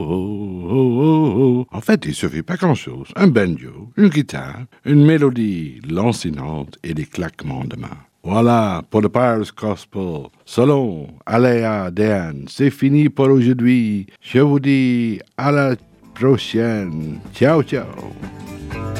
En fait, il suffit pas grand-chose. Un banjo, une guitare, une mélodie lancinante et des claquements de mains. Voilà, pour le Pirates Gospel. Selon Aléa Dan, c'est fini pour aujourd'hui. Je vous dis à la prochaine. Ciao, ciao.